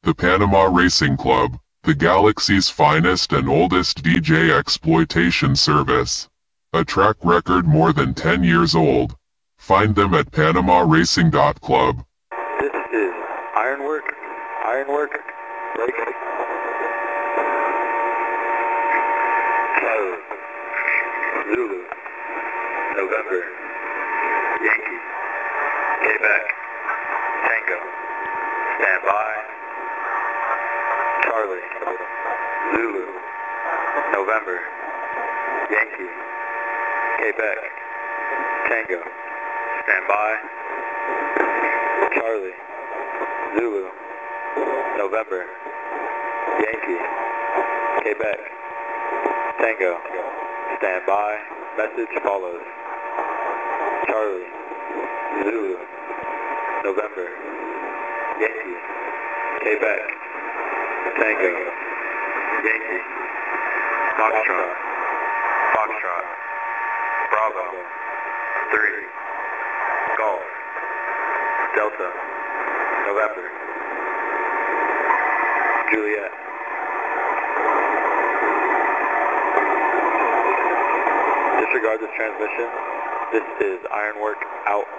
The Panama Racing Club, the galaxy's finest and oldest DJ exploitation service. A track record more than 10 years old. Find them at PanamaRacing.club. This is Ironwork, Racing. Zulu, November, Yankee, Quebec, Tango, stand by, Charlie, Zulu, November, Yankee, Quebec, Tango, stand by, Charlie, Zulu, November, Yankee, Quebec, Tango, stand by, message follows, Charlie, Zulu, November, Yankee, Quebec, Tango, Yankee, Foxtrot, Bravo, 3, Golf, Delta, November, Juliet. Disregard this transmission. This is Ironwork out.